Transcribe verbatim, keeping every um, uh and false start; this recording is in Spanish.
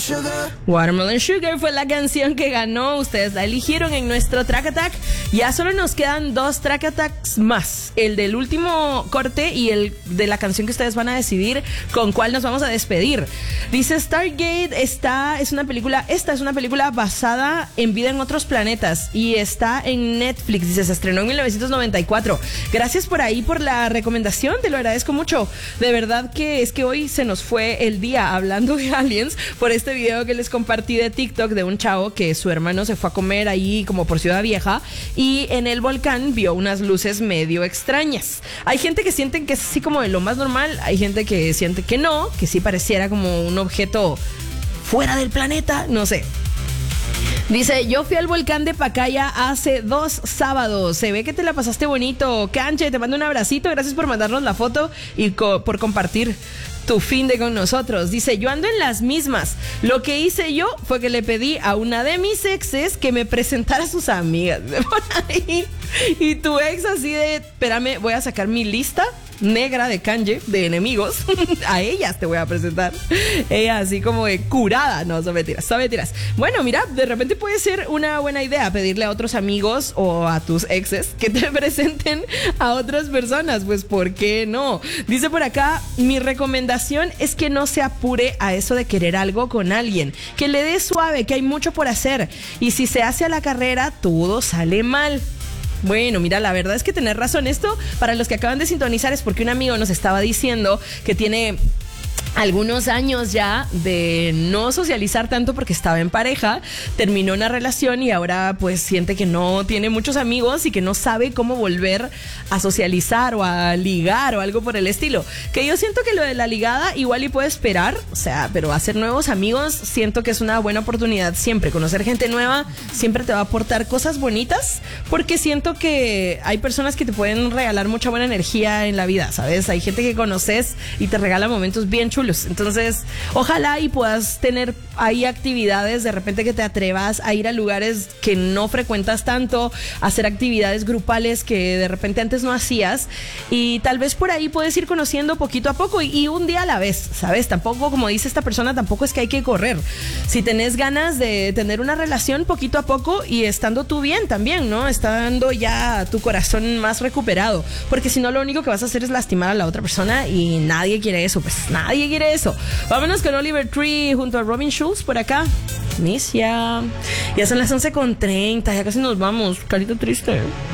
Watermelon Sugar fue la canción que ganó. Ustedes la eligieron en nuestro Track Attack. Ya solo nos quedan dos Track Attacks más. El del último corte y el de la canción que ustedes van a decidir con cuál nos vamos a despedir. Dice Stargate está, es una película, esta es una película basada en vida en otros planetas y está en Netflix. Dice, se estrenó en mil novecientos noventa y cuatro. Gracias por ahí, por la recomendación, te lo agradezco mucho. De verdad que es que hoy se nos fue el día hablando de aliens por este video que les compartí de TikTok de un chavo que su hermano se fue a comer ahí como por Ciudad Vieja y en el volcán vio unas luces medio extrañas. Hay gente que siente que es así como de lo más normal, hay gente que siente que no, que sí pareciera como un objeto fuera del planeta, no sé. Dice, yo fui al volcán de Pacaya hace dos sábados. Se ve que te la pasaste bonito. Canche, te mando un abracito. Gracias por mandarnos la foto y co- por compartir tu fin de con nosotros. Dice, yo ando en las mismas. Lo que hice yo fue que le pedí a una de mis exes que me presentara a sus amigas. Por ahí. Y tu ex así de, espérame, voy a sacar mi lista negra de Kanye, de enemigos. A ellas te voy a presentar. Ella así como de curada. No, son mentiras, son mentiras. Bueno, mira, de repente puede ser una buena idea pedirle a otros amigos o a tus exes que te presenten a otras personas. Pues, ¿por qué no? Dice por acá, mi recomendación es que no se apure a eso de querer algo con alguien. Que le dé suave, que hay mucho por hacer. Y si se hace a la carrera, todo sale mal. Bueno, mira, la verdad es que tenés razón. Esto, para los que acaban de sintonizar, es porque un amigo nos estaba diciendo que tiene algunos años ya de no socializar tanto porque estaba en pareja, terminó una relación y ahora pues siente que no tiene muchos amigos y que no sabe cómo volver a socializar o a ligar o algo por el estilo. Que yo siento que lo de la ligada igual y puede esperar, o sea, pero hacer nuevos amigos siento que es una buena oportunidad siempre. Conocer gente nueva siempre te va a aportar cosas bonitas porque siento que hay personas que te pueden regalar mucha buena energía en la vida, ¿sabes? Hay gente que conoces y te regala momentos bien chulos. Entonces, ojalá y puedas tener ahí actividades, de repente que te atrevas a ir a lugares que no frecuentas tanto, a hacer actividades grupales que de repente antes no hacías y tal vez por ahí puedes ir conociendo poquito a poco y, y un día a la vez, ¿sabes? Tampoco, como dice esta persona, tampoco es que hay que correr. Si tenés ganas de tener una relación poquito a poco y estando tú bien también, ¿no? Estando ya tu corazón más recuperado, porque si no lo único que vas a hacer es lastimar a la otra persona y nadie quiere eso, pues nadie quiere eso. Vámonos con Oliver Tree junto a Robin Schulz por acá. Misia. Ya son las once con treinta, ya casi nos vamos. Carita triste.